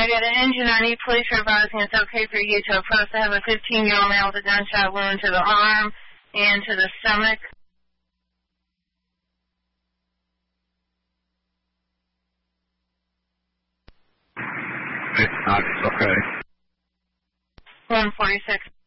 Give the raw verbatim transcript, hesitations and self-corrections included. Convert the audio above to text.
got an engine. I need police advising it's okay for you to approach. I have a fifteen-year-old male with a gunshot wound to the arm and to the stomach. It's not okay. one forty-six.